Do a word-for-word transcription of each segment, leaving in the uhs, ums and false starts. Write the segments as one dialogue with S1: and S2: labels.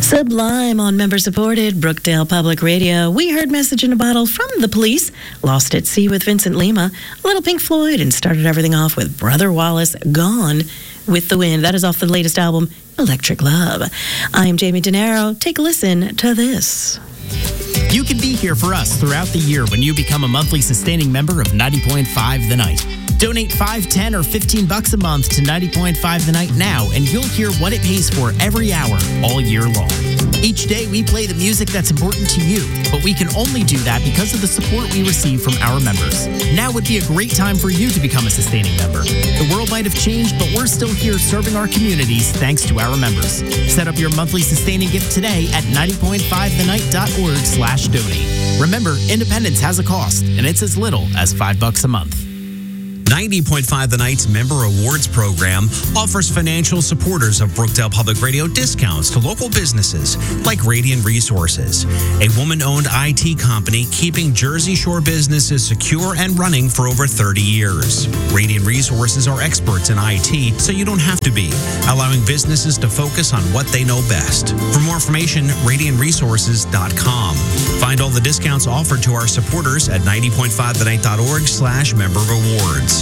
S1: Sublime on member-supported Brookdale Public Radio. We heard Message in a Bottle from The Police, Lost at Sea with Vincent Lima, a little Pink Floyd, and started everything off with Brother Wallace, Gone with the Wind. That is off the latest album, Electric Love. I am Jamie DeNaro. Take a listen to this.
S2: You can be here for us throughout the year when you become a monthly sustaining member of ninety point five The Night. Donate five, ten, or fifteen bucks a month to ninety point five The Night now, and you'll hear what it pays for every hour, all year long. Each day, we play the music that's important to you, but we can only do that because of the support we receive from our members. Now would be a great time for you to become a sustaining member. The world might have changed, but we're still here serving our communities thanks to our members. Set up your monthly sustaining gift today at ninety point five the night dot org slash donate. Remember, independence has a cost, and it's as little as five bucks a month.
S3: ninety point five The Night's Member Awards program offers financial supporters of Brookdale Public Radio discounts to local businesses like Radiant Resources, a woman-owned I T company keeping Jersey Shore businesses secure and running for over thirty years. Radiant Resources are experts in I T, so you don't have to be, allowing businesses to focus on what they know best. For more information, radiant resources dot com. Find all the discounts offered to our supporters at ninety point five the night dot org slash member rewards.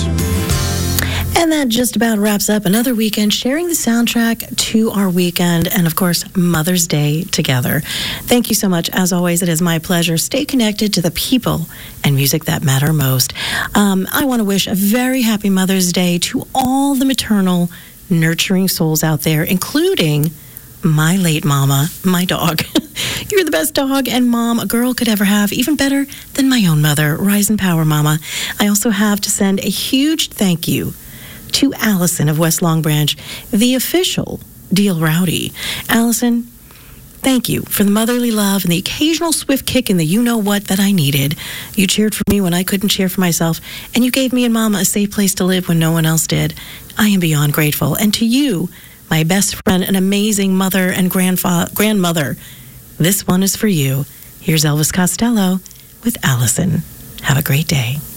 S1: And that just about wraps up another weekend sharing the soundtrack to our weekend and, of course, Mother's Day together. Thank you so much. As always, it is my pleasure. Stay connected to the people and music that matter most. Um, I want to wish a very happy Mother's Day to all the maternal, nurturing souls out there, including my late mama, my dog. You're the best dog and mom a girl could ever have, even better than my own mother. Rise and power, mama. I also have to send a huge thank you to Allison of West Long Branch, the official Deal Rowdy. Allison, thank you for the motherly love and the occasional swift kick in the you-know-what that I needed. You cheered for me when I couldn't cheer for myself, and you gave me and Mama a safe place to live when no one else did. I am beyond grateful. And to you, my best friend, an amazing mother and grandfa- grandmother, this one is for you. Here's Elvis Costello with Allison. Have a great day.